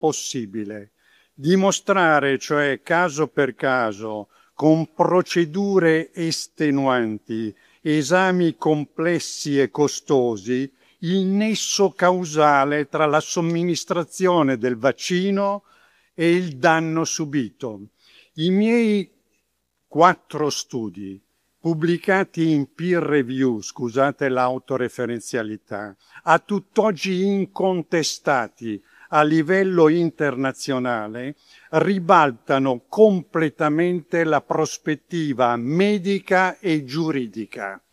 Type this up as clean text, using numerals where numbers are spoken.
possibile. Dimostrare, cioè caso per caso, con procedure estenuanti, esami complessi e costosi, il nesso causale tra la somministrazione del vaccino e il danno subito. I miei 4 studi, pubblicati in peer review, scusate l'autoreferenzialità, a tutt'oggi incontestati a livello internazionale, ribaltano completamente la prospettiva medica e giuridica.